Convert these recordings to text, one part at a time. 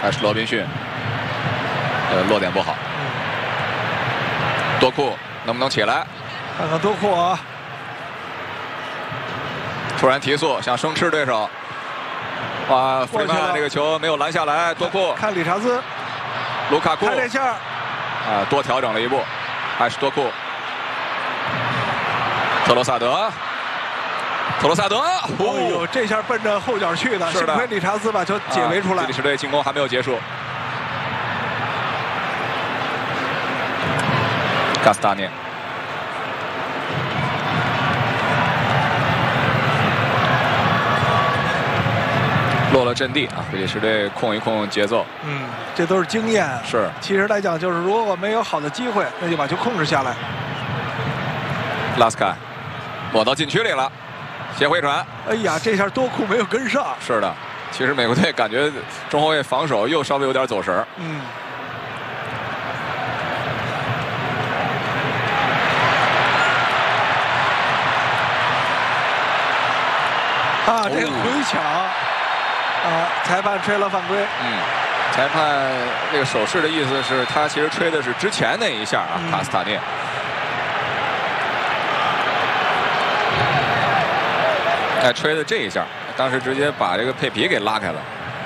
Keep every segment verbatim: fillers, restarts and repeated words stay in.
还是罗宾逊，呃，落点不好。多库能不能起来？ 看看多库啊！ 突然提速，想生吃对手。哇，弗里曼这个球没有拦下来。多库看理查兹， 卢卡库看这下啊，多调整了一步，还是多库。特罗萨德，特罗萨德， 哦呦，这下奔着后脚去的，幸亏理查兹把球解围出来。 比利时队进攻还没有结束。卡斯塔涅。落了阵地啊，比利时队控一控节奏。 嗯，这都是经验。 是， 其实来讲，就是如果没有好的机会，那就把球控制下来。 拉斯卡抹到禁区里了，斜回传。 哎呀，这下多库没有跟上。 是的，其实美国队感觉中后卫防守又稍微有点走神。 嗯。啊，这个回抢。啊！裁判吹了犯规。 嗯，裁判这个手势的意思是他其实吹的是之前那一下啊，嗯、卡斯塔涅。哎，吹的这一下，当时直接把这个佩皮给拉开了。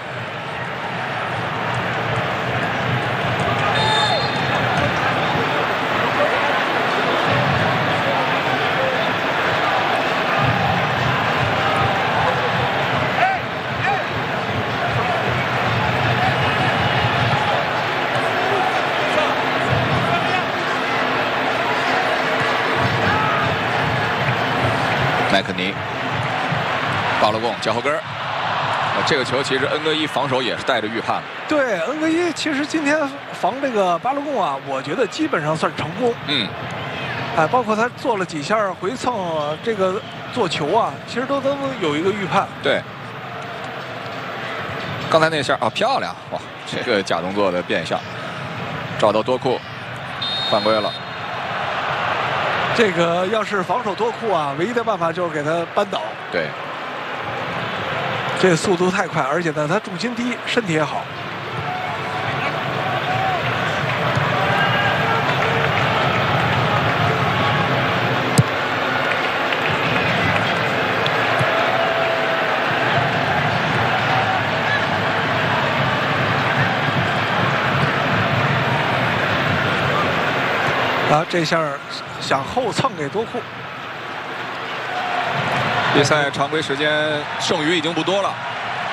麦克尼，巴洛贡脚后跟儿，这个球其实恩格伊防守也是带着预判。 对，恩格伊其实今天防这个巴洛贡啊，我觉得基本上算成功。 嗯， 哎，包括他做了几下回蹭这个做球啊，其实都都有一个预判。 对，刚才那下啊，漂亮哇！这个假动作的变向，找到多库，犯规了。 这个要是防守多库啊，唯一的办法就是给他扳倒。 对， 这速度太快，而且呢，他重心低，身体也好。啊，这下想后蹭给多库。 比赛常规时间剩余已经不多了。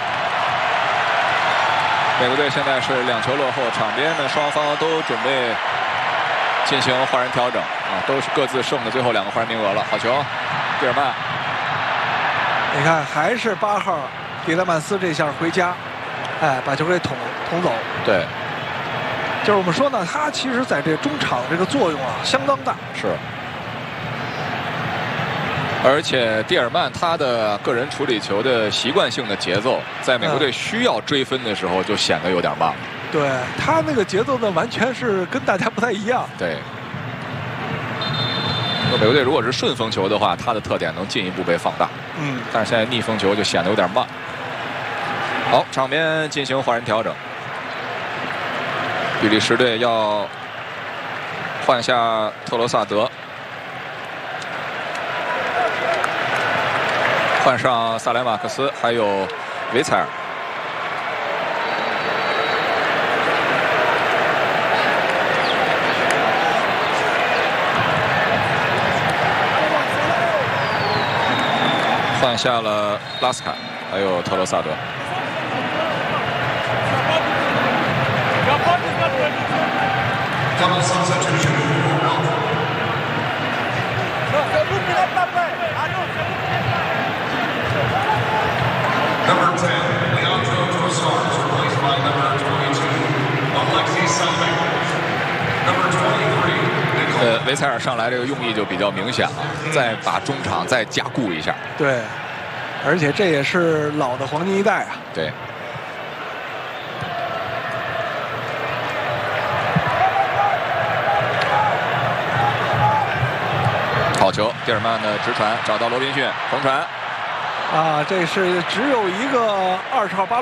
美国队现在是两球落后，场边呢双方都准备进行换人调整啊，都是各自剩的最后两个换人名额了。好球，蒂尔曼。 你看，还是八号迪勒曼斯这下回家，哎，把球给捅捅走。 对。 就是我们说呢，他其实在这中场这个作用啊相当大。 是，而且蒂尔曼他的个人处理球的习惯性的节奏，在美国队需要追分的时候就显得有点慢。 对他那个节奏呢，完全是跟大家不太一样。 对，美国队如果是顺风球的话，他的特点能进一步被放大。 嗯， 但是现在逆风球就显得有点慢。好，场边进行换人调整。比利时队要换下特罗萨德，换上萨莱马克斯，还有维采尔。换下了拉斯卡，还有特罗萨德。 Number ten, Leandro Trossard, replaced by number twenty-two, Alexis Sanchez. Number twenty-three. 呃，维采尔上来这个用意就比较明显了，再把中场再加固一下。 对，而且这也是老的黄金一代啊。 对。好球，蒂尔曼的直传找到罗宾逊，横传。 啊，这是只有一个二十号八。